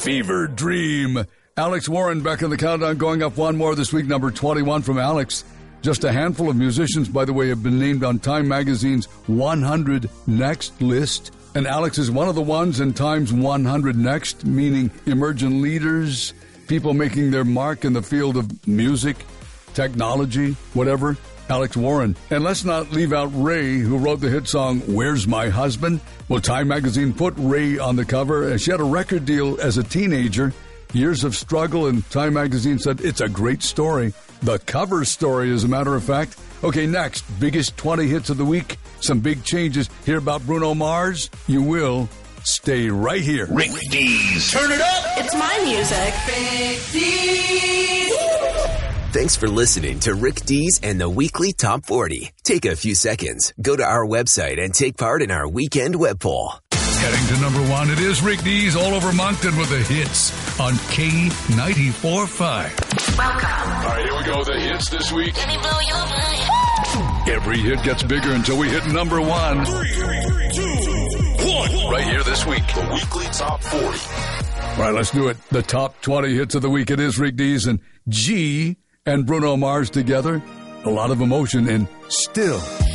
Fever Dream. Alex Warren back in the countdown, going up one more this week, number 21 from Alex. Just a handful of musicians, by the way, have been named on Time Magazine's 100 Next list. And Alex is one of the ones in Time's 100 Next, meaning emergent leaders, people making their mark in the field of music, technology, whatever. Alex Warren. And let's not leave out Ray, who wrote the hit song, Where's My Husband? Well, Time Magazine put Ray on the cover. She had a record deal as a teenager, years of struggle, and Time Magazine said it's a great story. The cover story, as a matter of fact. Okay, next, biggest 20 hits of the week. Some big changes. Hear about Bruno Mars? You will. Stay right here. Rick Dees. Turn it up. It's my music. Rick Dees. Thanks for listening to Rick Dees and the Weekly Top 40. Take a few seconds, go to our website, and take part in our weekend web poll. Heading to number one, it is Rick Dees all over Moncton with the hits on K94.5. Welcome. All right, here we go. The hits this week. Let me blow your mind. Every hit gets bigger until we hit number one. 3, 2, 1. Right here this week. The Weekly Top 40. All right, let's do it. The top 20 hits of the week. It is Rick Dees and G and Bruno Mars together. A lot of emotion and Still.